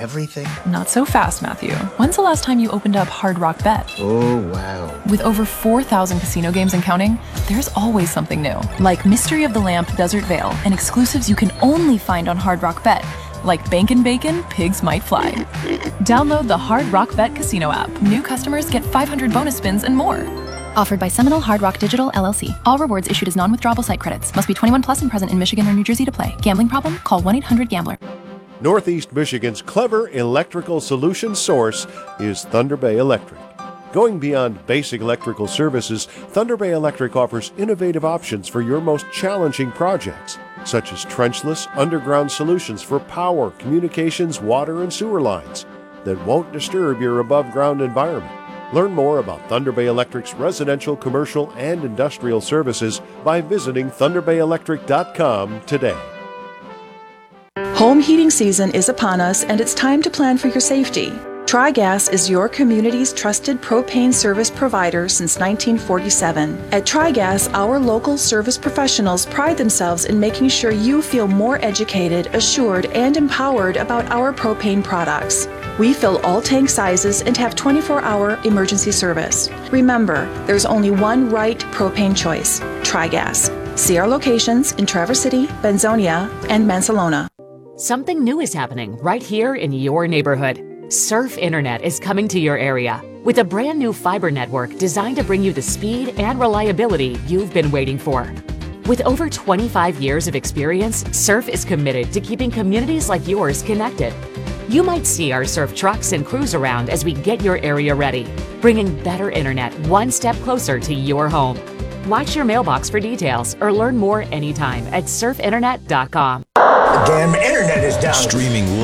everything? Not so fast, Matthew. When's the last time you opened up Hard Rock Bet? Oh, wow. With over 4,000 casino games and counting, there's always something new. Like Mystery of the Lamp Desert Vale and exclusives you can only find on Hard Rock Bet. Like Bankin' Bacon, Pigs Might Fly. Download the Hard Rock Bet Casino app. New customers get 500 bonus spins and more. Offered by Seminole Hard Rock Digital, LLC. All rewards issued as non-withdrawable site credits. Must be 21 plus and present in Michigan or New Jersey to play. Gambling problem? Call 1-800-GAMBLER. Northeast Michigan's clever electrical solution source is Thunder Bay Electric. Going beyond basic electrical services, Thunder Bay Electric offers innovative options for your most challenging projects, such as trenchless underground solutions for power, communications, water, and sewer lines that won't disturb your above-ground environment. Learn more about Thunder Bay Electric's residential, commercial, and industrial services by visiting thunderbayelectric.com today. Home heating season is upon us, and it's time to plan for your safety. TriGas is your community's trusted propane service provider since 1947. At TriGas, our local service professionals pride themselves in making sure you feel more educated, assured, and empowered about our propane products. We fill all tank sizes and have 24-hour emergency service. Remember, there's only one right propane choice: TriGas. See our locations in Traverse City, Benzonia, and Mansalona. Something new is happening right here in your neighborhood. Surf Internet is coming to your area with a brand new fiber network designed to bring you the speed and reliability you've been waiting for. With over 25 years of experience, Surf is committed to keeping communities like yours connected. You might see our Surf trucks and crews around as we get your area ready, bringing better internet one step closer to your home. Watch your mailbox for details or learn more anytime at surfinternet.com. The damn internet is down. Streaming